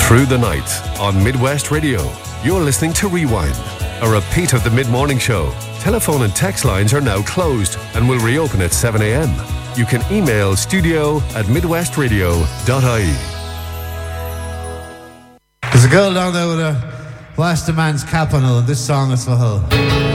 Through the night on Midwest Radio, you're listening to Rewind, a repeat of the mid-morning show. Telephone and text lines are now closed and will reopen at 7 a.m. You can email studio@midwestradio.ie. There's a girl down there with a West man's cap on her, and this song is for her.